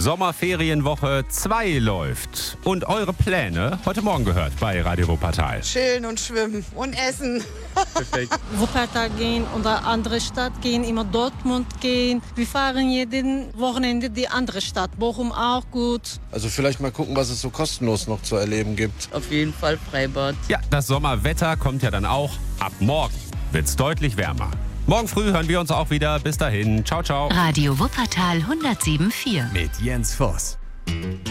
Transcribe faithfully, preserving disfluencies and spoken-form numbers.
Sommerferienwoche zwei läuft. Und eure Pläne heute Morgen gehört bei Radio Wuppertal. Chillen und schwimmen und essen. Perfekt. Wuppertal gehen oder andere Stadt gehen, immer Dortmund gehen. Wir fahren jeden Wochenende die andere Stadt. Bochum auch gut. Also vielleicht mal gucken, was es so kostenlos noch zu erleben gibt. Auf jeden Fall Freibad. Ja, das Sommerwetter kommt ja dann auch. Ab morgen wird's deutlich wärmer. Morgen früh hören wir uns auch wieder. Bis dahin. Ciao, ciao. Radio Wuppertal hundertsieben Komma vier. Mit Jens Voss.